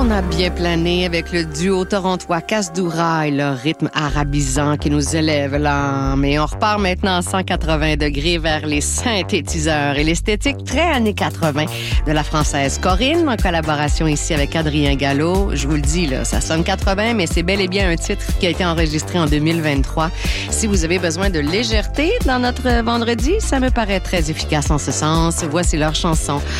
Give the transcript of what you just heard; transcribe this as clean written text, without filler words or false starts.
On a bien plané avec le duo torontois Kasdoura et leur rythme arabisant qui nous élève l'âme. Et on repart maintenant à 180 degrés vers les synthétiseurs et l'esthétique très années 80 de la française Corinne, en collaboration ici avec Adrien Gallo. Je vous le dis, là, ça sonne 80, mais c'est bel et bien un titre qui a été enregistré en 2023. Si vous avez besoin de légèreté dans notre vendredi, ça me paraît très efficace en ce sens. Voici leur chanson